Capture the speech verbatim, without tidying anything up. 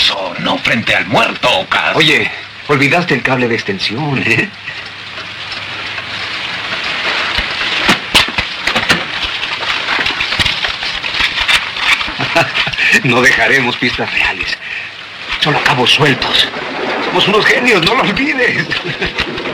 eso, no frente al muerto, Ocas. Oye, olvidaste el cable de extensión, ¿eh? No dejaremos pistas reales. Solo cabos sueltos. Somos unos genios, no lo olvides.